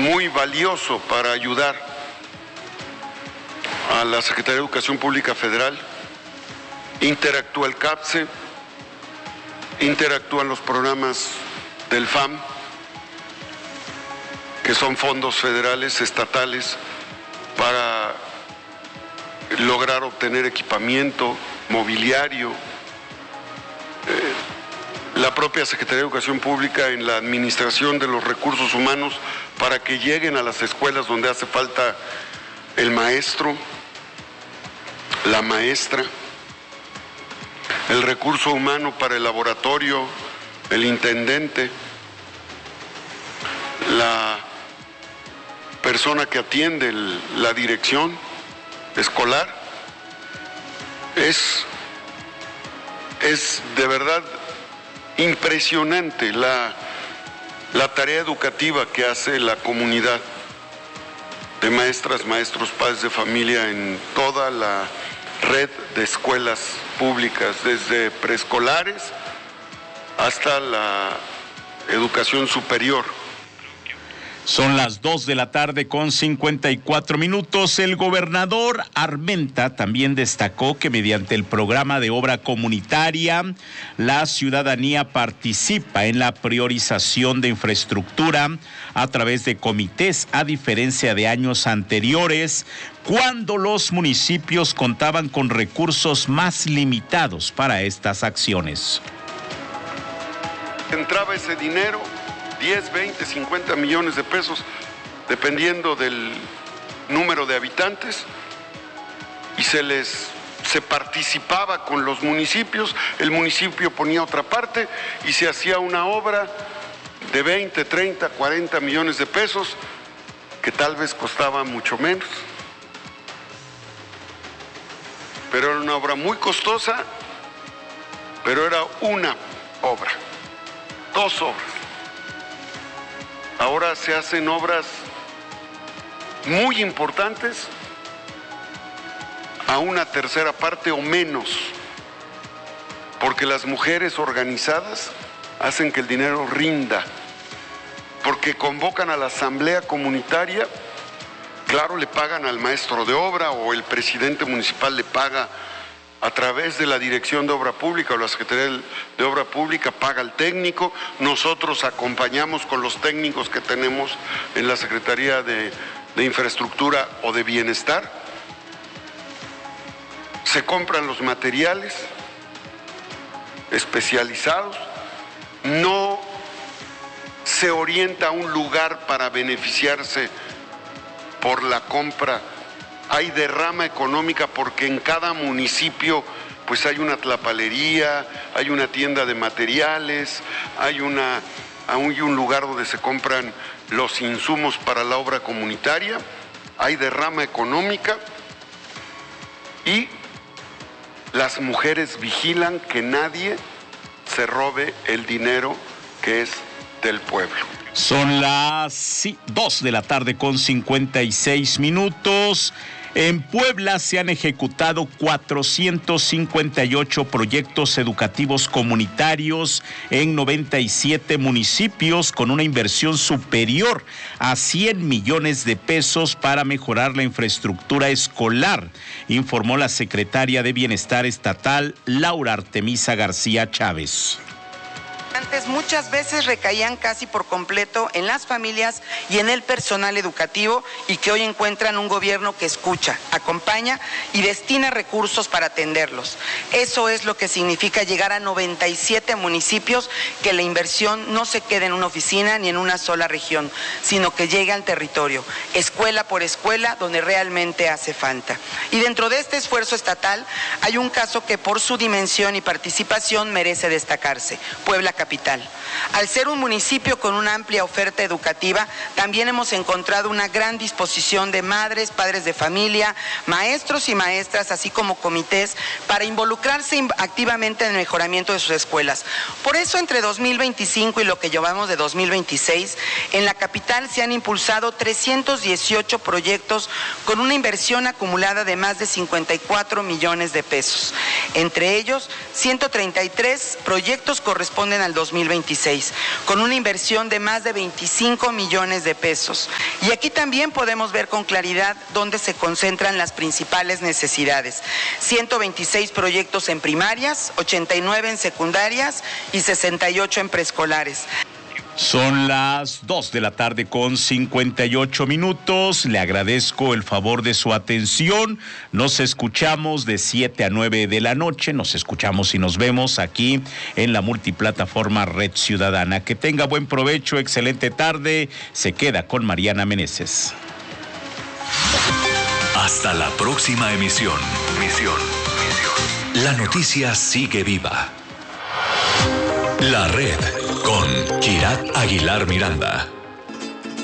muy valioso para ayudar a la Secretaría de Educación Pública Federal. Interactúa el CAPSE, interactúan los programas del FAM, que son fondos federales, estatales, para lograr obtener equipamiento, mobiliario. La propia Secretaría de Educación Pública en la administración de los recursos humanos para que lleguen a las escuelas donde hace falta el maestro, la maestra, el recurso humano para el laboratorio, el intendente, la persona que atiende la dirección escolar. Es de verdad impresionante la tarea educativa que hace la comunidad de maestras, maestros, padres de familia en toda la red de escuelas públicas, desde preescolares hasta la educación superior. Son las 2:54 p.m. El gobernador Armenta también destacó que mediante el programa de obra comunitaria, la ciudadanía participa en la priorización de infraestructura a través de comités, a diferencia de años anteriores, cuando los municipios contaban con recursos más limitados para estas acciones. Entraba ese dinero, 10, 20, 50 millones de pesos, dependiendo del número de habitantes, y se participaba con los municipios, el municipio ponía otra parte y se hacía una obra de 20, 30, 40 millones de pesos, que tal vez costaba mucho menos. Pero era una obra muy costosa, pero era una obra, 2 obras. Ahora se hacen obras muy importantes a una tercera parte o menos, porque las mujeres organizadas hacen que el dinero rinda, porque convocan a la asamblea comunitaria, claro, le pagan al maestro de obra o el presidente municipal le paga a través de la Dirección de Obra Pública o la Secretaría de Obra Pública, paga al técnico, nosotros acompañamos con los técnicos que tenemos en la Secretaría de Infraestructura o de Bienestar, se compran los materiales especializados, no se orienta a un lugar para beneficiarse por la compra. Hay derrama económica porque en cada municipio pues hay una tlapalería, hay una tienda de materiales, hay un lugar donde se compran los insumos para la obra comunitaria, hay derrama económica y las mujeres vigilan que nadie se robe el dinero que es del pueblo. Son las 2:56 p.m. En Puebla se han ejecutado 458 proyectos educativos comunitarios en 97 municipios con una inversión superior a 100 millones de pesos para mejorar la infraestructura escolar, informó la secretaria de Bienestar Estatal, Laura Artemisa García Chávez. Antes muchas veces recaían casi por completo en las familias y en el personal educativo, y que hoy encuentran un gobierno que escucha, acompaña y destina recursos para atenderlos. Eso es lo que significa llegar a 97 municipios, que la inversión no se quede en una oficina ni en una sola región, sino que llegue al territorio, escuela por escuela, donde realmente hace falta. Y dentro de este esfuerzo estatal hay un caso que por su dimensión y participación merece destacarse: Puebla capital. Al ser un municipio con una amplia oferta educativa, también hemos encontrado una gran disposición de madres, padres de familia, maestros y maestras, así como comités, para involucrarse activamente en el mejoramiento de sus escuelas. Por eso, entre 2025 y lo que llevamos de 2026, en la capital se han impulsado 318 proyectos con una inversión acumulada de más de 54 millones de pesos. Entre ellos, 133 proyectos corresponden a al 2026, con una inversión de más de 25 millones de pesos. Y aquí también podemos ver con claridad dónde se concentran las principales necesidades. 126 proyectos en primarias, 89 en secundarias y 68 en preescolares. Son las 2:58 p.m. Le agradezco el favor de su atención. Nos escuchamos de 7 a 9 de la noche. Nos escuchamos y nos vemos aquí en la multiplataforma Red Ciudadana. Que tenga buen provecho, excelente tarde. Se queda con Mariana Meneses. Hasta la próxima emisión. La noticia sigue viva. La Red con Kirat Aguilar Miranda.